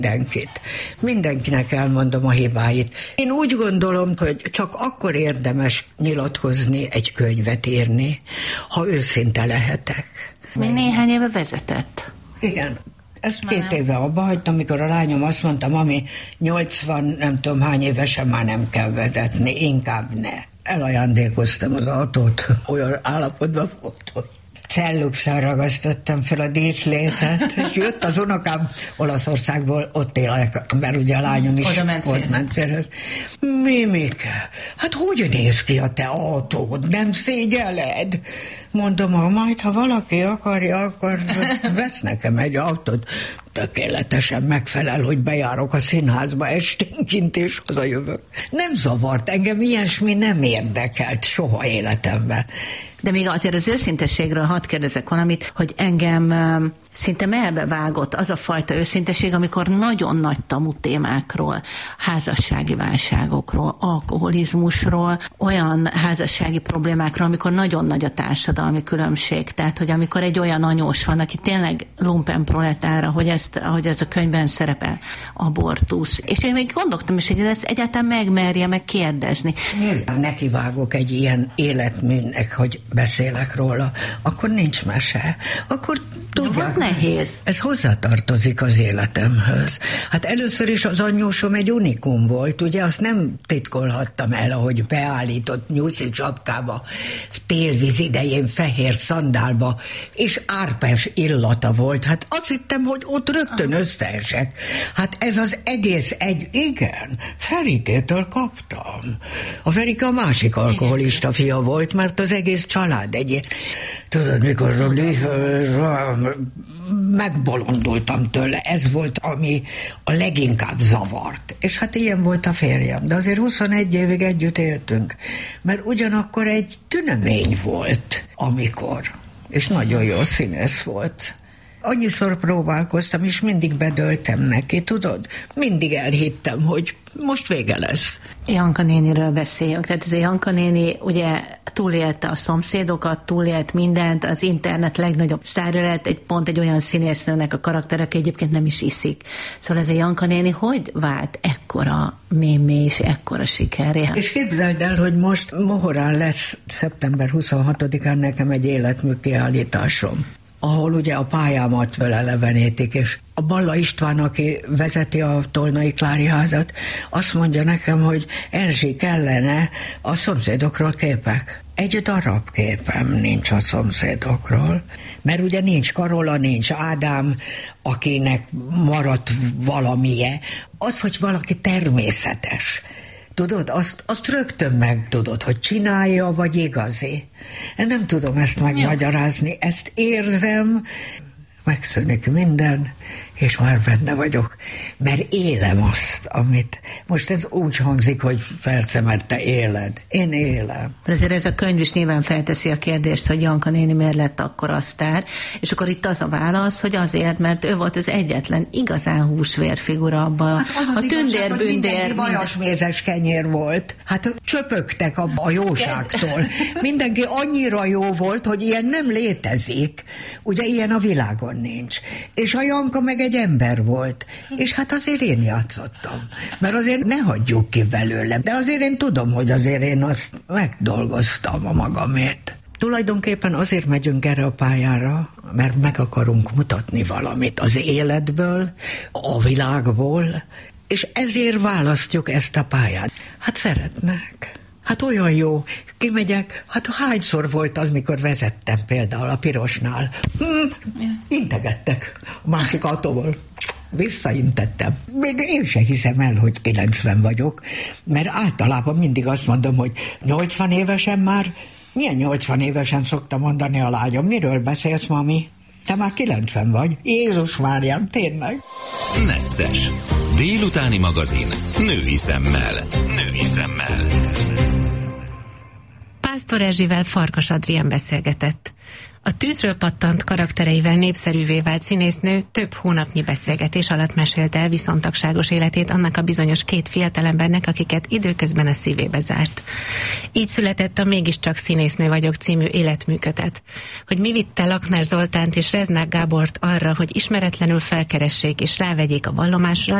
Mindenkinek elmondom a hibáit. Én úgy gondolom, hogy csak akkor érdemes nyilatkozni, egy könyvet írni, ha őszinte lehetek. Még néhány éve vezetett. Igen. Ezt 2 éve abba hagytam, amikor a lányom azt mondta, mami, 80 nem tudom hány évesen már nem kell vezetni, inkább ne. Elajándékoztam az autót, olyan állapotban volt, hogy celluxal ragasztottam fel a díszlécet, és jött az unokám Olaszországból, ott élek, mert ugye a lányom is ott ment félhez. Mimike, hát hogy néz ki a te autód, nem szégyelled? Mondom, majd ha valaki akarja, akkor vesz nekem egy autót. Tökéletesen megfelel, hogy bejárok a színházba esténként, és hazajövök. Nem zavart, engem ilyesmi nem érdekelt soha életemben. De még azért az őszintességről hadd kérdezek valamit, hogy engem szinte melbevágott az a fajta őszintesség, amikor nagyon nagy tabu témákról, házassági válságokról, alkoholizmusról, olyan házassági problémákról, amikor nagyon nagy a társadalmi különbség. Tehát, hogy amikor egy olyan anyós van, aki tényleg lumpenproletára, ahogy ez a könyvben szerepel, abortusz. És én még gondoltam is, hogy ezt egyáltalán megmerje megkérdezni. Nézd, nekivágok egy ilyen életműnek, hogy beszélek róla, akkor nincs mese. Akkor tudják, nehéz. Ez hozzátartozik az életemhöz. Hát először is az anyósom egy unikum volt, ugye azt nem titkolhattam el, ahogy beállított nyuszi csapkába, télvíz idején fehér szandálba, és árpás illata volt. Hát azt hittem, hogy ott rögtön összeesek. Hát ez az egész igen, Ferikétől kaptam. A Ferike a másik alkoholista fia volt, mert az egész család tudod, mikor megbolondultam tőle, ez volt, ami a leginkább zavart. És hát ilyen volt a férjem, de azért 21 évig együtt éltünk, mert ugyanakkor egy tünemény volt, amikor, és nagyon jó színész volt. Annyiszor próbálkoztam, és mindig bedöltem neki, tudod? Mindig elhittem, hogy most vége lesz. Janka néniről beszéljünk. Tehát ez a Janka néni ugye túlélte a szomszédokat, túlélt mindent, az internet legnagyobb sztárja lett, egy olyan színésznőnek a karakter, aki egyébként nem is iszik. Szóval ez a Janka néni hogy vált ekkora mémé és ekkora sikerré? És képzeld el, hogy most Mohorán lesz szeptember 26-án nekem egy életmű kiállításom, ahol ugye a pályámat felelevenítik, és a Balla István, aki vezeti a Tolnai Klári házat, azt mondja nekem, hogy Erzsi, kellene a szomszédokról képek. Egy darab képem nincs a szomszédokról, mert ugye nincs Karola, nincs Ádám, akinek maradt valamije. Az, hogy valaki természetes, tudod, azt rögtön megtudod, hogy csinálja, vagy igazi. Én nem tudom ezt megmagyarázni, ezt érzem, megszűnik minden, és már benne vagyok, mert élem azt, amit... Most ez úgy hangzik, hogy persze, mert te éled. Én élem. Azért ez a könyv is nyilván felteszi a kérdést, hogy Janka néni miért lett akkora sztár, és akkor itt az a válasz, hogy azért, mert ő volt az egyetlen igazán húsvérfigura abban. Hát a tündér-bündér... Mindenki vajasmézes kenyér volt. Hát csöpögtek a jóságtól. Mindenki annyira jó volt, hogy ilyen nem létezik. Ugye ilyen a világon nincs. És a Janka meg egy ember volt. És hát azért én játszottam. Mert azért ne hagyjuk ki belőlem. De azért én tudom, hogy azért én azt megdolgoztam a magamét. Tulajdonképpen azért megyünk erre a pályára, mert meg akarunk mutatni valamit az életből, a világból, és ezért választjuk ezt a pályát. Hát szeretnek. Hát olyan jó, kimegyek, hát hányszor volt az, mikor vezettem például a Pirosnál. Integettek a másik autóból. Visszaintettem. Még én se hiszem el, hogy 90 vagyok, mert általában mindig azt mondom, hogy 80 évesen már, milyen 80 évesen szokta mondani a lányom, miről beszélsz, mami? Te már 90 vagy. Jézus várjam, tényleg. Necces. Délutáni magazin. Női szemmel. Női szemmel. Pásztor Erzsivel Farkas Adrián beszélgetett. A Tűzről pattant karaktereivel népszerűvé vált színésznő több hónapnyi beszélgetés alatt mesélte el viszontagságos életét annak a bizonyos 2 fiatalembernek, akiket időközben a szívébe zárt. Így született a Mégiscsak színésznő vagyok című életműkötet. Hogy mi vitte Lakner Zoltánt és Reznák Gábort arra, hogy ismeretlenül felkeressék és rávegyék a vallomásra,